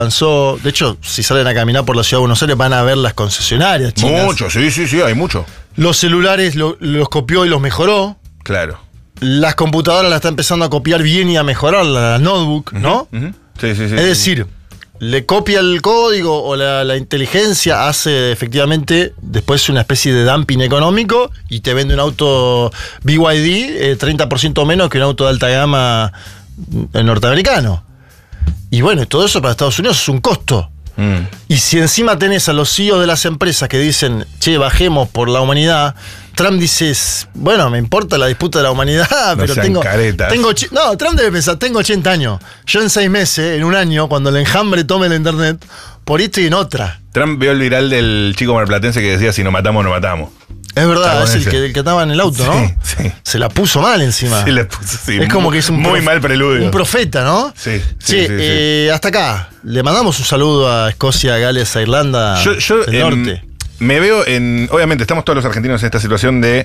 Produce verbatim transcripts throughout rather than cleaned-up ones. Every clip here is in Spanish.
Avanzó, de hecho, si salen a caminar por la ciudad de Buenos Aires van a ver las concesionarias chinas. Mucho, sí, sí, sí, hay mucho. Los celulares lo, los copió y los mejoró. Claro. Las computadoras las está empezando a copiar bien y a mejorar, las notebook, ¿no? Uh-huh, uh-huh. Sí, sí, sí. Es sí. decir, le copia el código o la, la inteligencia, hace efectivamente después una especie de dumping económico y te vende un auto B Y D eh, treinta por ciento menos que un auto de alta gama norteamericano. Y bueno, todo eso para Estados Unidos es un costo. Mm. Y si encima tenés a los C E Os de las empresas que dicen, che, bajemos por la humanidad, Trump dice, bueno, me importa la disputa de la humanidad, no pero tengo, tengo... No, Trump debe pensar, tengo ochenta años. Yo en seis meses, en un año, cuando el enjambre tome la internet, por esto y en otra. Trump vio el viral del chico marplatense que decía, si nos matamos, nos matamos. Es verdad, es el que, el que estaba en el auto, ¿no? Sí, sí. Se la puso mal encima. Se la puso, sí. Es como que es un muy prof, mal preludio. Un profeta, ¿no? Sí, sí, sí, sí, sí, eh, sí. Hasta acá. Le mandamos un saludo a Escocia, a Gales, a Irlanda yo, yo, del eh, norte. Me veo en... Obviamente, estamos todos los argentinos en esta situación de...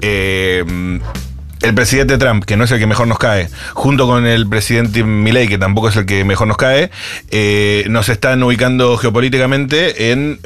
Eh, el presidente Trump, que no es el que mejor nos cae, junto con el presidente Milei, que tampoco es el que mejor nos cae, eh, nos están ubicando geopolíticamente en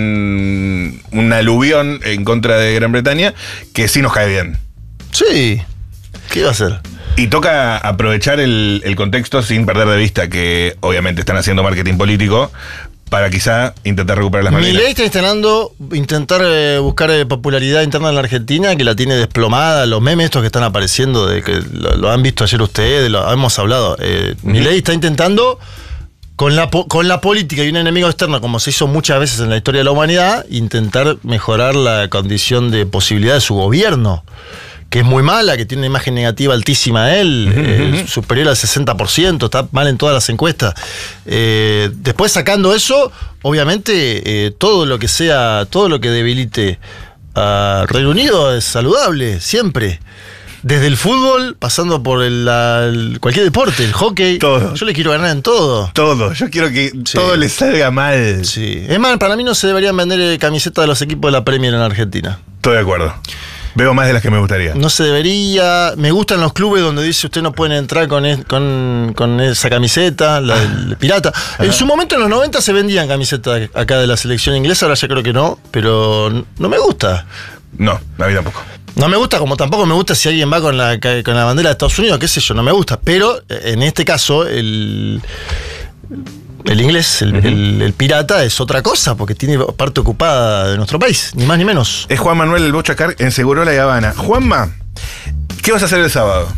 un, un aluvión en contra de Gran Bretaña, que sí nos cae bien. Sí. ¿Qué va a hacer? Y toca aprovechar el, el contexto sin perder de vista que obviamente están haciendo marketing político para quizá intentar recuperar las Malvinas. Milei está instalando, intentar eh, buscar eh, popularidad interna en la Argentina, que la tiene desplomada. Los memes estos que están apareciendo, de que lo, lo han visto ayer ustedes, lo hemos hablado. Eh, uh-huh. Milei está intentando, con la, con la política y un enemigo externo, como se hizo muchas veces en la historia de la humanidad, intentar mejorar la condición de posibilidad de su gobierno, que es muy mala, que tiene una imagen negativa altísima de él, uh-huh, eh, uh-huh. superior al sesenta por ciento, está mal en todas las encuestas. Eh, después sacando eso, obviamente eh, todo lo que sea, todo lo que debilite a Reino Unido es saludable, siempre. Desde el fútbol, pasando por el, la, el, cualquier deporte, el hockey. Todo. Yo le quiero ganar en todo. Todo. Yo quiero que sí. todo le salga mal. Sí. Es más, para mí no se deberían vender camisetas de los equipos de la Premier en Argentina. Estoy de acuerdo. Veo más de las que me gustaría. No se debería. Me gustan los clubes donde dice usted no pueden entrar con, es, con, con esa camiseta, la del pirata. Ajá. En su momento, en los noventa, se vendían camisetas acá de la selección inglesa, ahora ya creo que no, pero no me gusta. No, a mí tampoco. No me gusta, como tampoco me gusta si alguien va con la, con la bandera de Estados Unidos, qué sé yo, no me gusta. Pero en este caso, el... El inglés, el, uh-huh. el, el pirata, es otra cosa, porque tiene parte ocupada de nuestro país, ni más ni menos. Es Juan Manuel El Bocha Carr en Segurola y Habana. Juanma, ¿qué vas a hacer el sábado?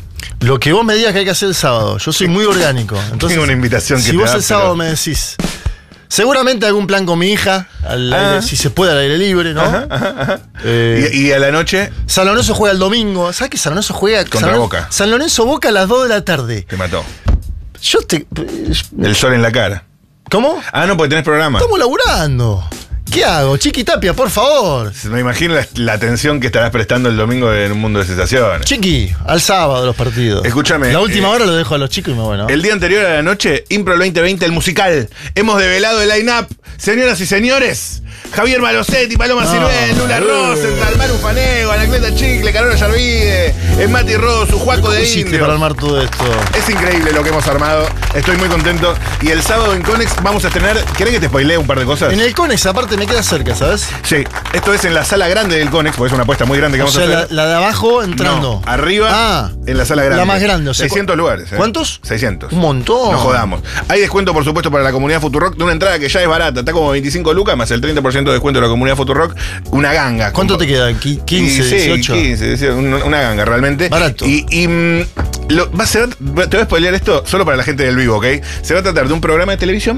Lo que vos me digas que hay que hacer el sábado. Yo soy muy orgánico. Entonces, tengo una invitación que si te vos da, el sábado pero... me decís, seguramente algún plan con mi hija, al ah. aire, si se puede al aire libre, ¿no? Ajá, ajá, ajá. Eh, ¿Y, ¿Y a la noche? San Lorenzo juega el domingo. ¿Sabes que San Lorenzo juega contra San Boca? San Lorenzo Boca a las dos de la tarde. Te mató. Yo te... El sol en la cara. ¿Cómo? Ah, no, porque tenés programa. Estamos laburando. ¿Qué hago? Chiqui Tapia, por favor. Me imagino la, la atención que estarás prestando el domingo en un mundo de sensaciones. Chiqui, al sábado los partidos. Escúchame. La última eh, hora lo dejo a los chicos y me voy, ¿no? El día anterior a la noche, Impro veinte veinte, el musical. Hemos develado el line-up. Señoras y señores, Javier Malosetti, Paloma no, Ciruel, Lula Rosenthal, Manu Fanego, Anacleta Chicle, Carola Yarvide, Mati Rosu, Juaco de Indio. Para armar todo esto? Es increíble lo que hemos armado. Estoy muy contento. Y el sábado en Conex vamos a tener... ¿Querés que te spoilee un par de cosas? En el Conex, aparte, me queda cerca, ¿sabes? Sí. Esto es en la sala grande del Conex, porque es una apuesta muy grande que o vamos sea, a hacer. La, la de abajo entrando. No, arriba, ah, en la sala grande. La más grande, o sea. seiscientos lugares. ¿eh? ¿Cuántos? seiscientos. Un montón. No jodamos. Hay descuento, por supuesto, para la comunidad Futurock de una entrada que ya es barata. Está como veinticinco lucas, más el treinta por ciento de descuento de la comunidad Futurock. Una ganga. ¿Cuánto te quedan? ¿quince, dieciocho? Sí, quince, una ganga realmente. Barato. Y, y lo, va a ser, te voy a spoilear esto solo para la gente del vivo, ¿ok? Se va a tratar de un programa de televisión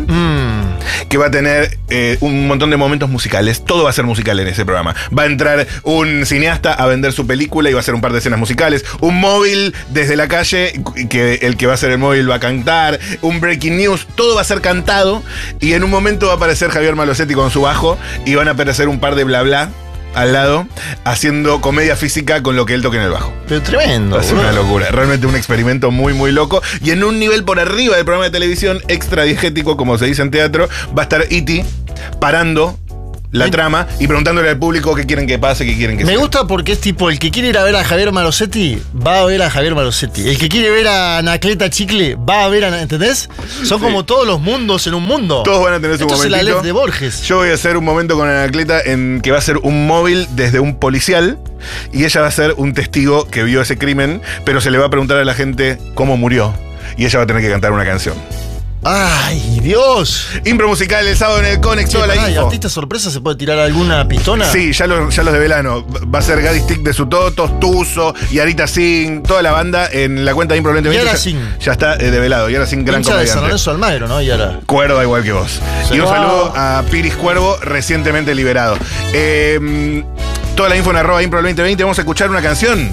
mm. que va a tener eh, un montón de momentos musicales. Todo va a ser musical en ese programa. Va a entrar un cineasta a vender su película y va a hacer un par de escenas musicales. Un móvil desde la calle, que el que va a hacer el móvil va a cantar. Un breaking news. Todo va a ser cantado. Y en un momento va a aparecer Javier Malosetti con su bajo y van a aparecer un par de bla bla al lado, haciendo comedia física con lo que él toque en el bajo. Pero tremendo. Es una locura. Realmente un experimento muy, muy loco. Y en un nivel por arriba del programa de televisión, extra diegético, como se dice en teatro, va a estar E T parando la Me- trama y preguntándole al público qué quieren que pase, qué quieren que Me sea. gusta porque es tipo, el que quiere ir a ver a Javier Malosetti, va a ver a Javier Malosetti. El que quiere ver a Anacleta Chicle, va a ver a... ¿Entendés? Son Sí. como todos los mundos en un mundo. Todos van a tener su Esto es el momentito. Aleph de Borges. Yo voy a hacer un momento con Anacleta en que va a ser un móvil desde un policial y ella va a ser un testigo que vio ese crimen, pero se le va a preguntar a la gente cómo murió y ella va a tener que cantar una canción. ¡Ay, Dios! Impro musical el sábado en el Conex, Che, toda la pará, ¿y info. artista sorpresa se puede tirar alguna pistona? Sí, ya los, ya los de Velano. Va a ser Gaddy Stick de Sutotos, Tuzo, Yarita Singh, toda la banda en la cuenta de Impro veinte veinte. Yara ya, Singh. ya está eh, develado. Yara Singh, gran Hincha de San comediante. Lorenzo Almagro, ¿no? Y ahora... Cuervo igual que vos. Sí. Y un Wow. saludo a Piris Cuervo, recientemente liberado. Eh, toda la info en arroba Impro veinte veinte. Vamos a escuchar una canción.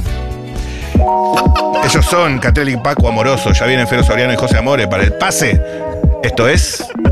Ellos son Catrell y Paco Amoroso. Ya vienen Fero Soriano y José Amore para el pase. Esto es...